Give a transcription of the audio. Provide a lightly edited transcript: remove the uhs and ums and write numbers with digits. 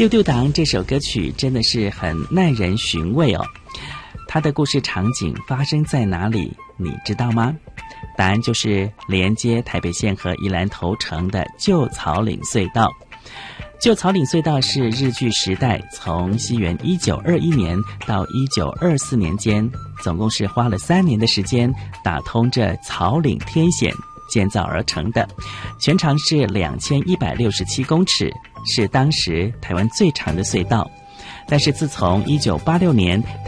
丢丢党这首歌曲真的是很耐人寻味哦。它的故事场景发生在哪里，你知道吗？答案就是连接台北县和宜兰头城的旧草岭隧道。旧草岭隧道是日据时代从西元1921年到1924年间，总共是花了3年的时间打通这草岭天险建造而成的，全长是2167公尺，是当时台湾最长的隧道。但是自从1986年